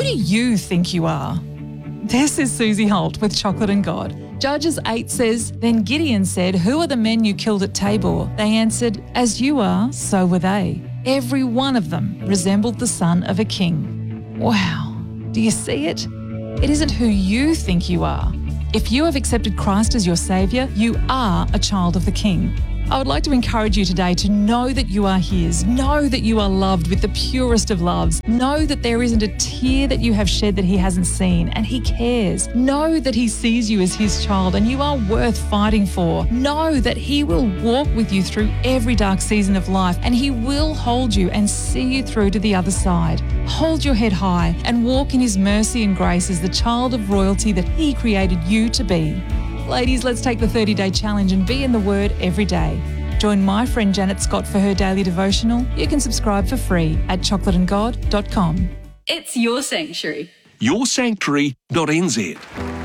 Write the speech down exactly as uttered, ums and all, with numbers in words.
do you think you are? This is Susie Holt with Chocolate and God. Judges eight says, Then Gideon said, Who are the men you killed at Tabor? They answered, As you are, so were they. Every one of them resembled the son of a king. Wow. Do you see it? It isn't who you think you are. If you have accepted Christ as your Saviour, you are a child of the King. I would like to encourage you today to know that you are His. Know that you are loved with the purest of loves. Know that there isn't a tear that you have shed that He hasn't seen, and He cares. Know that He sees you as His child and you are worth fighting for. Know that He will walk with you through every dark season of life, and He will hold you and see you through to the other side. Hold your head high and walk in His mercy and grace as the child of royalty that He created you to be. Ladies, let's take the thirty-day challenge and be in the Word every day. Join my friend Janet Scott for her daily devotional. You can subscribe for free at chocolate and god dot com. It's your sanctuary. your sanctuary dot n z.